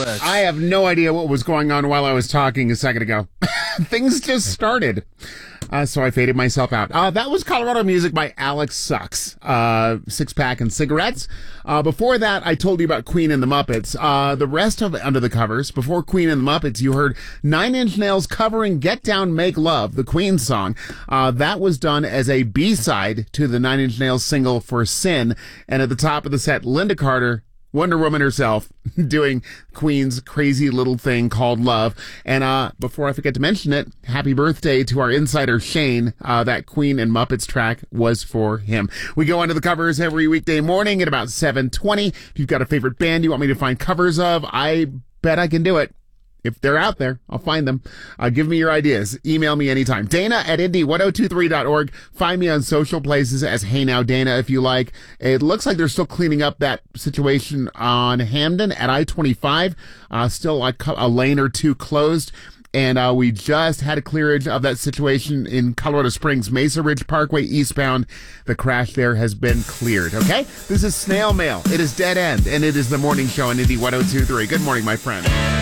it. I have no idea what was going on while I was talking a second ago. Things just started. So I faded myself out. That was Colorado Music by Alex Sucks. Six Pack and Cigarettes. Before that, I told you about Queen and the Muppets. The rest of Under the Covers, before Queen and the Muppets, you heard Nine Inch Nails covering Get Down, Make Love, the Queen song. That was done as a B-side to the Nine Inch Nails single for Sin. And at the top of the set, Linda Carter, Wonder Woman herself, doing Queen's crazy little thing called Love. And before I forget to mention it, happy birthday to our insider Shane. That Queen and Muppets track was for him. We go under the covers every weekday morning at about 7:20. If you've got a favorite band you want me to find covers of, I bet I can do it. If they're out there, I'll find them. Give me your ideas. Email me anytime. Dana at Indy1023.org. Find me on social places as Hey Now Dana if you like. It looks like they're still cleaning up that situation on Hamden at I-25. Still like a lane or two closed. And we just had a clearage of that situation in Colorado Springs, Mesa Ridge Parkway eastbound. The crash there has been cleared, okay? This is Snail Mail. It is Dead End, and it is the morning show on Indy 102.3. Good morning, my friend.